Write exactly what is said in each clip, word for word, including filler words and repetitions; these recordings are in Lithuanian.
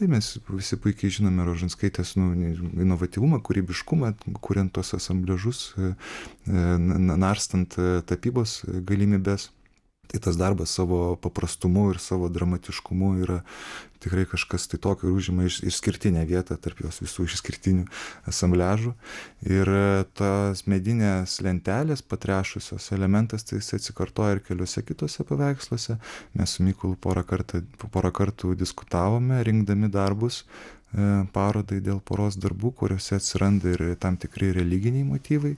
tai mes visi puikiai žinome Rožanskaitės nu, inovatyvumą, kūrybiškumą, kuriant tos asambliažus, narstant tapybos galimybės. Tai tas darbas savo paprastumu ir savo dramatiškumu yra tikrai kažkas tai tokio ir užima išskirtinę vietą tarp jos visų išskirtinių asambliažų. Ir tas medinės lentelės patrešusios elementas, tai jis atsikartoja ir keliuose kitose paveiksluose. Mes su Mykolu porą kartų, porą kartų diskutavome, rinkdami darbus parodai dėl poros darbų, kuriuose atsiranda ir tam tikri religiniai motyvai.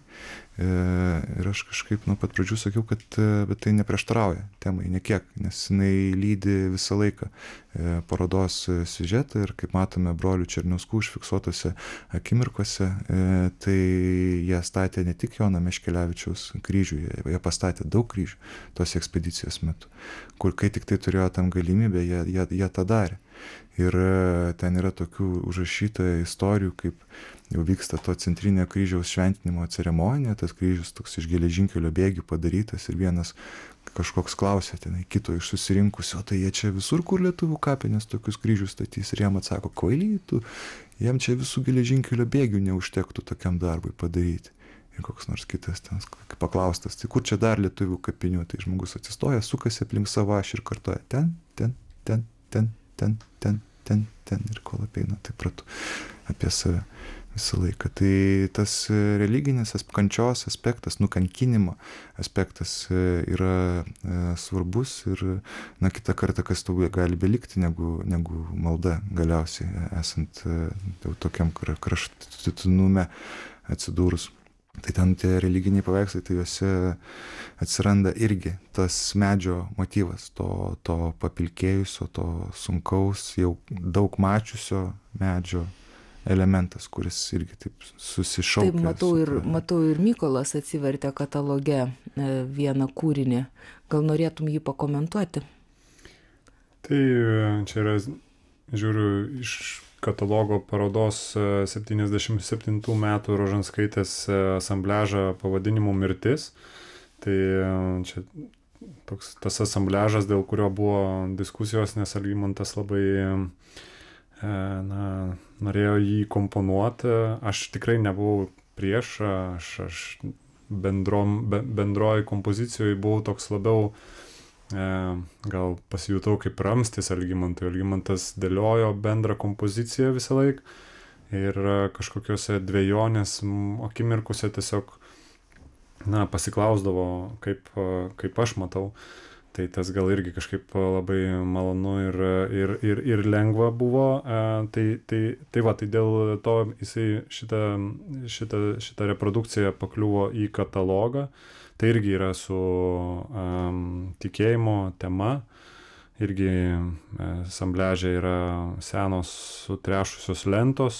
Ir aš kažkaip nuo pat pradžių sakiau, kad bet tai neprieštarauja temai nekiek, nes jinai lydi visą laiką parodos siužetą ir kaip matome brolių Černiauskų užfiksuotose akimirkose, tai jie statė ne tik Jono Meškelevičiaus kryžių, jie pastatė daug kryžių tos ekspedicijos metu, kur kai tik tai turėjo tam galimybę, jie, jie, jie tą darė. Ir ten yra tokių užrašyta istorijų, kaip jau vyksta to centrinio kryžiaus šventinimo ceremonija, tas kryžius toks iš geležinkelio bėgių padarytas ir vienas kažkoks klausė ten kito iš susirinkusio, tai jie čia visur, kur lietuvių kapinės tokius kryžius statys, ir jam atsako, kvaily tu, jam čia visų geležinkelio bėgių neužtektų tokiam darbui padaryti. Ir koks nors kitas ten paklaustas, tai kur čia dar lietuvių kapinių, tai žmogus atsistoja, sukasi aplink savo ašį ir kartoja ten, ten, ten, ten, ten, ten, ten, ten ir kol apeina, taip pratu apie save visą laiką. Tai tas religinis kančios aspektas, nukankinimo aspektas yra svarbus ir, na, kitą kartą, kas tau gali belikti negu, negu malda galiausiai esant jau tokiam kraštutinume atsidūrus. Tai ten tie religiniai paveikslai, tai juose atsiranda irgi tas medžio motyvas, to, to papilkėjusio, to sunkaus, jau daug mačiusio medžio elementas, kuris irgi taip susišaukia. Taip, matau ir, matau ir Mykolas atsivertė kataloge vieną kūrinį. Gal norėtum jį pakomentuoti? Tai čia yra, žiūriu, iš katalogo parodos septyniasdešimt septintų metų Rožanskaitės asambliažą pavadinimu Mirtis. Tai čia toks tas asambliažas, dėl kurio buvo diskusijos, nes Algimantas labai na, norėjo jį komponuoti. Aš tikrai nebuvau prieš, aš, aš bendrom, bendroji kompozicijoje buvau toks labiau gal pasijutau kaip ramstis Algimantui. Algimantas dėliojo bendrą kompoziciją visą laiką ir kažkokiuose dvejonės akimirkose tiesiog na, pasiklausdavo, kaip, kaip aš matau. Tai tas gal irgi kažkaip labai malonu ir, ir, ir, ir lengva buvo. Tai, tai, tai va, tai dėl to jisai šitą, šitą, šitą reprodukciją pakliuvo į katalogą. Tai irgi yra su um, tikėjimo tema, irgi asambliaže yra senos sutrešusios lentos,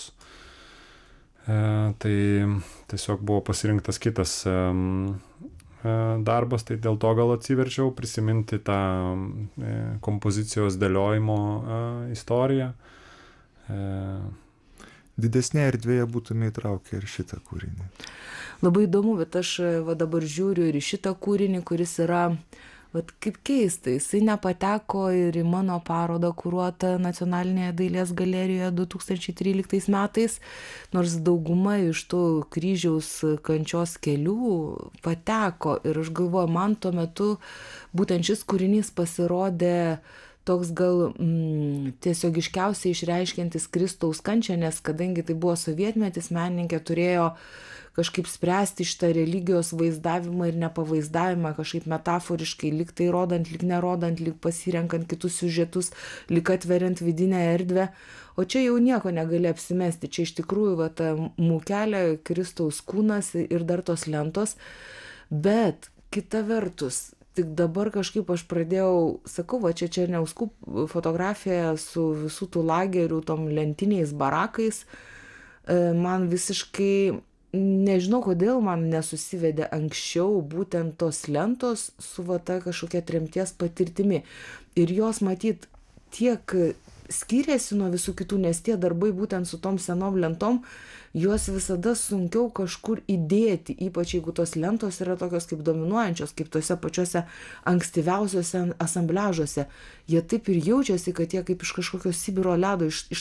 e, tai tiesiog buvo pasirinktas kitas um, darbas, tai dėl to gal atsiverčiau prisiminti tą e, kompozicijos dėliojimo e, istoriją. E, Didesnė erdvėje būtume įtraukę ir šitą kūrinį. Labai įdomu, bet aš va dabar žiūriu ir į šitą kūrinį, kuris yra, va kaip keista, jisai nepateko ir į mano parodą kuruotą Nacionalinėje dailės galerijoje du tūkstančiai tryliktais metais, nors dauguma iš tų kryžiaus kančios kelių pateko. Ir aš galvoju, man tuo metu būtent šis kūrinys pasirodė toks gal mm, tiesiog iškiausiai išreiškiantis Kristaus kančią, nes kadangi tai buvo sovietmetis, menininkė turėjo kažkaip spręsti šitą religijos vaizdavimą ir nepavaizdavimą, kažkaip metaforiškai, lyg tai rodant, lyg nerodant, lyg pasirenkant kitus siužetus, lyg atveriant vidinę erdvę. O čia jau nieko negali apsimesti. Čia iš tikrųjų va, ta mūkelė, Kristaus kūnas ir dar tos lentos. Bet kita vertus, tik dabar kažkaip aš pradėjau, sakau, va čia Černiauskų fotografija su visų tų lagerių, tom lentiniais barakais, man visiškai, nežinau kodėl man nesusivedė anksčiau būtent tos lentos su va ta kažkokia tremties patirtimi. Ir jos matyt tiek skiriasi nuo visų kitų, nes tie darbai būtent su tom senom lentom, juos visada sunkiau kažkur įdėti, ypač jeigu tos lentos yra tokios kaip dominuojančios, kaip tuose pačiuose ankstyviausiuose asambliažuose. Jie taip ir jaučiasi, kad jie kaip iš kažkokio Sibiro ledo iš, iš